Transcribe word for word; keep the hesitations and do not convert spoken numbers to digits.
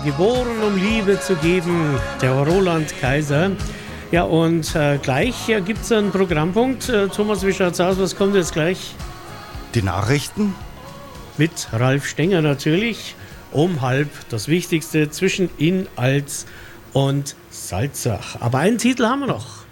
geboren, um Liebe zu geben, der Roland Kaiser. Ja, und äh, gleich äh, gibt es einen Programmpunkt. Äh, Thomas, wie schaut's aus? Was kommt jetzt gleich? Die Nachrichten? Mit Ralf Stenger natürlich. Um halb das Wichtigste zwischen Inn, Alz und Salzach. Aber einen Titel haben wir noch.